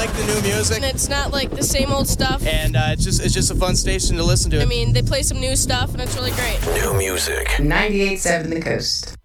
like the new music. And it's not like the same old stuff. And it's just a fun station to listen to. I mean, they play some new stuff, and it's really great. New music. 98.7 The Coast.